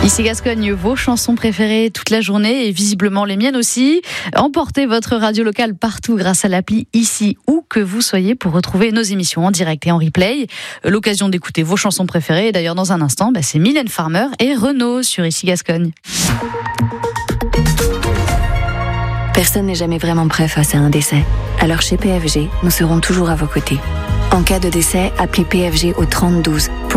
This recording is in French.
Ici Gascogne, vos chansons préférées toute la journée et visiblement les miennes aussi. Emportez votre radio locale partout grâce à l'appli Ici où que vous soyez pour retrouver nos émissions en direct et en replay. L'occasion d'écouter vos chansons préférées. Et d'ailleurs, dans un instant, c'est Mylène Farmer et Renaud sur Ici Gascogne. Personne n'est jamais vraiment prêt face à un décès. Alors chez PFG, nous serons toujours à vos côtés. En cas de décès, appelez PFG au 30 12 pour